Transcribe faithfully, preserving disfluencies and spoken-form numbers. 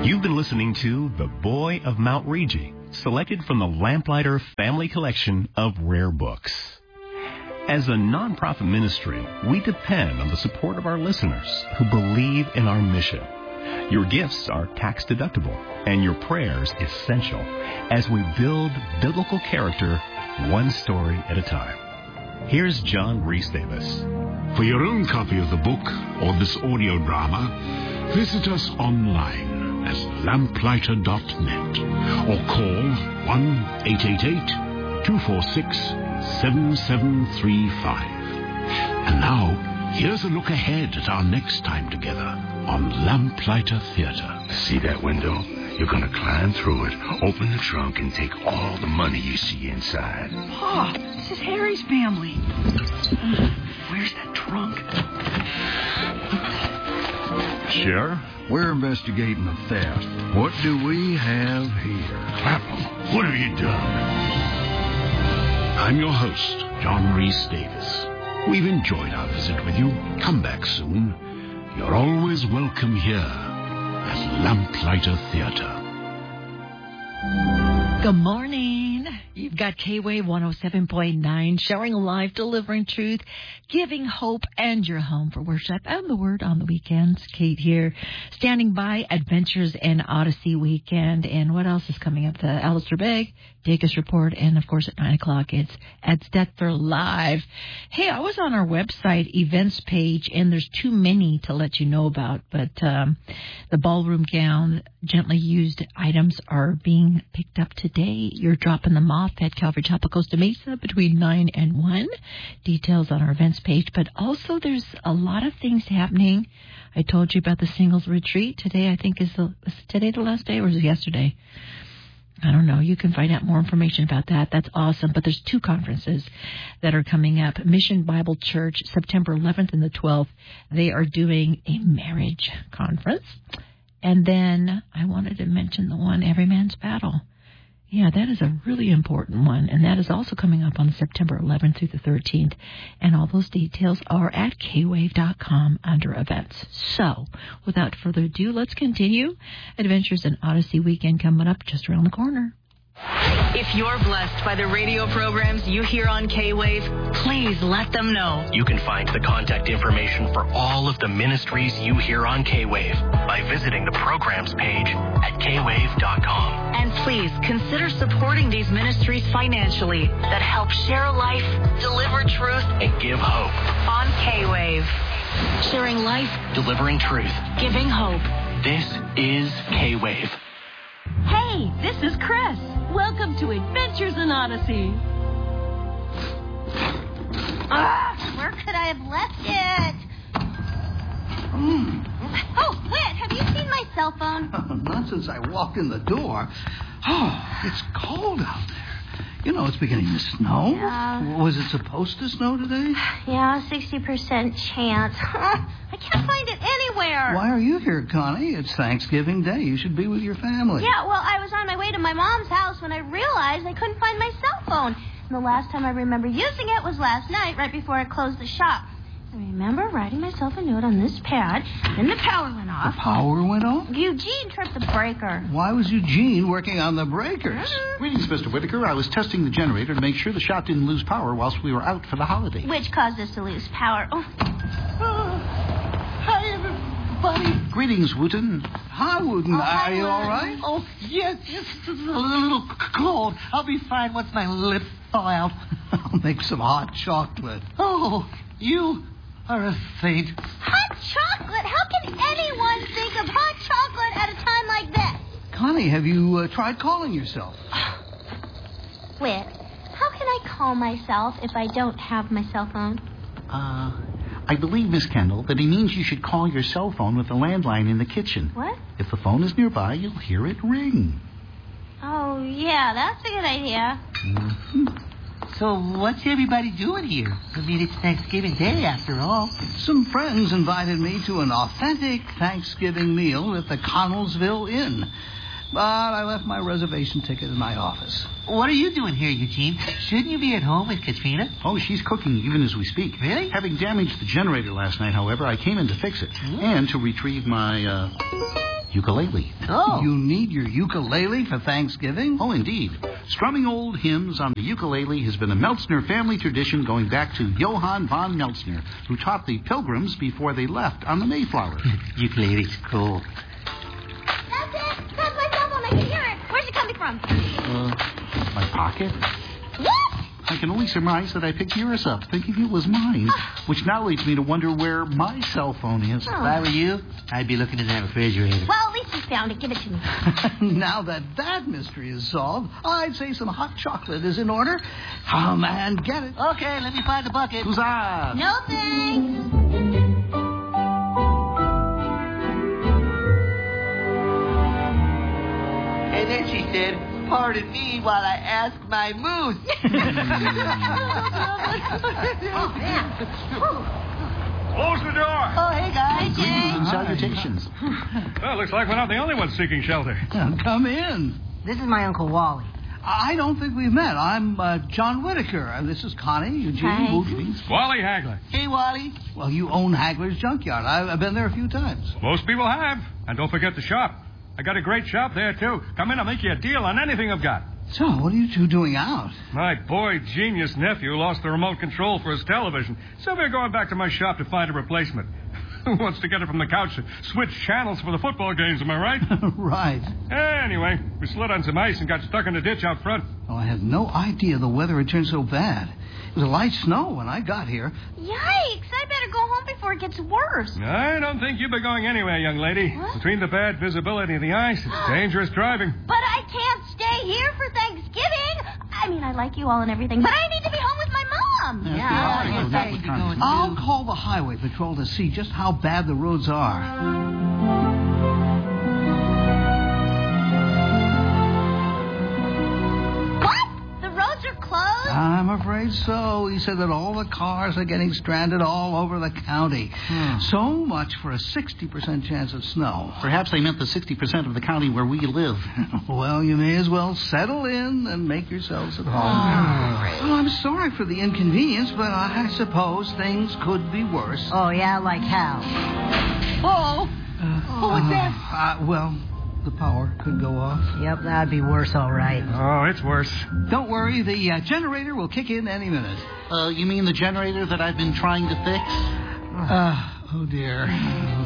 You've been listening to The Boy of Mount Rigi, selected from the Lamplighter Family Collection of Rare Books. As a nonprofit ministry, we depend on the support of our listeners who believe in our mission. Your gifts are tax deductible and your prayers essential as we build biblical character one story at a time. Here's John Rhys Davis. For your own copy of the book or this audio drama, visit us online at lamplighter dot net or call one eight eight eight, two four six, seven seven three five. And now, here's a look ahead at our next time together on Lamplighter Theatre. See that window? You're going to climb through it, open the trunk, and take all the money you see inside. Pa, this is Harry's family. Uh, where's that trunk? Sheriff, we're investigating a theft. What do we have here? Clapham, what have you done? I'm your host, John Rhys Davis. We've enjoyed our visit with you. Come back soon. You're always welcome here at Lamplighter Theatre. Good morning. You've got K-Wave one oh seven point nine, sharing life, delivering truth, giving hope, and your home for worship and the word on the weekends. Kate here, standing by Adventures in Odyssey weekend. And what else is coming up? The Alistair Begg, Dacus Report, and of course at nine o'clock it's Ed Stetfer Live. Hey, I was on our website events page, and there's too many to let you know about, but um, the ballroom gown, gently used items are being picked up today. You're dropping them off at Calvary Chapel, Costa Mesa between nine and one. Details on our events page. But also there's a lot of things happening. I told you about the singles retreat. Today, I think, is, the, is today the last day or is it yesterday? I don't know. You can find out more information about that. That's awesome. But there's two conferences that are coming up. Mission Bible Church, September eleventh and the twelfth. They are doing a marriage conference. And then I wanted to mention the one, Every Man's Battle. Yeah, that is a really important one, and that is also coming up on September eleventh through the thirteenth, and all those details are at k wave dot com under events. So, without further ado, let's continue. Adventures in Odyssey weekend coming up just around the corner. If you're blessed by the radio programs you hear on K-Wave, please let them know. You can find the contact information for all of the ministries you hear on K-Wave by visiting the programs page at k wave dot com. And please consider supporting these ministries financially that help share life, deliver truth, and give hope on K-Wave. Sharing life, delivering truth, giving hope. This is K-Wave. Hey, this is Chris. Welcome to Adventures in Odyssey. Ah, where could I have left it? Mm. Oh, Whit, have you seen my cell phone? Not since I walked in the door. Oh, it's cold out there. You know, it's beginning to snow. Yeah. Was it supposed to snow today? Yeah, sixty percent chance. I can't find it anywhere. Why are you here, Connie? It's Thanksgiving Day. You should be with your family. Yeah, well, I was on my way to my mom's house when I realized I couldn't find my cell phone. And the last time I remember using it was last night, right before I closed the shop. I remember writing myself a note on this pad, then the power went off. The power went off? Eugene tripped the breaker. Why was Eugene working on the breakers? Mm-hmm. Greetings, Mister Whitaker. I was testing the generator to make sure the shop didn't lose power whilst we were out for the holiday. Which caused us to lose power. Oh. Uh, hi, everybody. Greetings, Wooten. Hi, Wooten. Oh, Are hi, you all Wooten. right? Oh, yes, yes. It's a little cold. I'll be fine once my lips thaw out. I'll make some hot chocolate. Oh, you are a saint. Hot chocolate? How can anyone think of hot chocolate at a time like this? Connie, have you uh, tried calling yourself? Whit, how can I call myself if I don't have my cell phone? Uh, I believe, Miss Kendall, that he means you should call your cell phone with the landline in the kitchen. What? If the phone is nearby, you'll hear it ring. Oh, yeah, that's a good idea. Mm-hmm. So what's everybody doing here? I mean, it's Thanksgiving Day, after all. Some friends invited me to an authentic Thanksgiving meal at the Connellsville Inn. But I left my reservation ticket in my office. What are you doing here, Eugene? Shouldn't you be at home with Katrina? Oh, she's cooking even as we speak. Really? Having damaged the generator last night, however, I came in to fix it. Mm-hmm. And to retrieve my, uh... ukulele. Oh. You need your ukulele for Thanksgiving? Oh, indeed. Strumming old hymns on the ukulele has been a Meltzner family tradition going back to Johann von Meltzner, who taught the Pilgrims before they left on the Mayflower. Ukulele's cool. That's it. That's my cell phone. I can hear it. Where's it coming from? Uh, my pocket? What? I can only surmise that I picked yours up, thinking it was mine, which now leads me to wonder where my cell phone is. If I were you, I'd be looking in that refrigerator. Well, at least you found it. Give it to me. Now that that mystery is solved, I'd say some hot chocolate is in order. Come and get it. Okay, let me find the bucket. Huzzah! No thanks. And then she said, pardon me while I ask my moose. Oh, man. Close the door. Oh, hey, guys. Greetings and salutations. Well, looks like we're not the only ones seeking shelter. Come in. This is my Uncle Wally. I don't think we've met. I'm uh, John Whitaker, and this is Connie, Eugene, Hi. Boogie. Wally Hagler. Hey, Wally. Well, you own Hagler's Junkyard. I've, I've been there a few times. Most people have. And don't forget the shop. I got a great shop there, too. Come in, I'll make you a deal on anything I've got. So, what are you two doing out? My boy, genius nephew lost the remote control for his television. So we're going back to my shop to find a replacement. Who wants to get it from the couch and switch channels for the football games, am I right? Right. Anyway, we slid on some ice and got stuck in the ditch out front. Well, I had no idea the weather had turned so bad. It was a light snow when I got here. Yikes. I better go home before it gets worse. I don't think you'll be going anywhere, young lady. What? Between the bad visibility of the ice, it's dangerous driving. But I can't stay here for Thanksgiving. I mean, I like you all and everything, but I need to be home with my mom. Yes, Yeah, we I are. was gonna say, you going I'll call the highway patrol to see just how bad the roads are. What? The roads are closed? I'm afraid so. He said that all the cars are getting stranded all over the county. Hmm. So much for a sixty percent chance of snow. Perhaps they meant the sixty percent of the county where we live. Well, you may as well settle in and make yourselves at home. Oh. Well, I'm sorry for the inconvenience, but I suppose things could be worse. Oh, yeah, like how? Oh. Oh, what's that? Uh, well, the power could go off. Yep, that'd be worse, all right. Oh, it's worse. Don't worry, the uh, generator will kick in any minute. Uh, you mean the generator that I've been trying to fix? Uh, oh, dear.